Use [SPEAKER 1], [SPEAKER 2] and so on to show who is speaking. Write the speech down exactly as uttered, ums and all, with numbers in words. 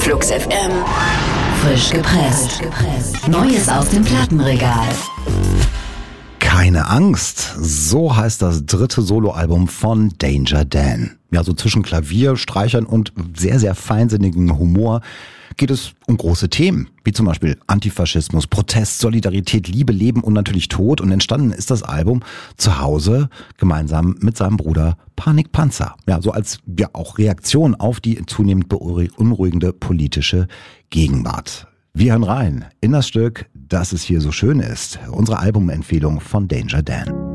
[SPEAKER 1] Flux F M. Frisch gepresst. Neues aus dem Plattenregal.
[SPEAKER 2] Keine Angst, so heißt das dritte Soloalbum von Danger Dan. Ja, so zwischen Klavier, Streichern und sehr, sehr feinsinnigem Humor geht es um große Themen, wie zum Beispiel Antifaschismus, Protest, Solidarität, Liebe, Leben und natürlich Tod. Und entstanden ist das Album zu Hause gemeinsam mit seinem Bruder Panik Panzer. Ja, so als ja auch Reaktion auf die zunehmend beunruhigende politische Gegenwart. Wir hören rein in das Stück, dass es hier so schön ist. Unsere Albumempfehlung von Danger Dan.